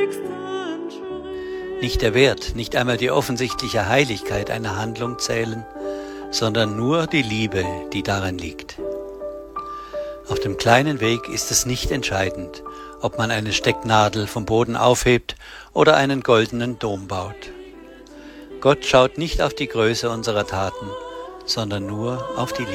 Nicht der Wert, nicht einmal die offensichtliche Heiligkeit einer Handlung zählen, sondern nur die Liebe, die darin liegt. Auf dem kleinen Weg ist es nicht entscheidend, ob man eine Stecknadel vom Boden aufhebt oder einen goldenen Dom baut. Gott schaut nicht auf die Größe unserer Taten, sondern nur auf die Liebe.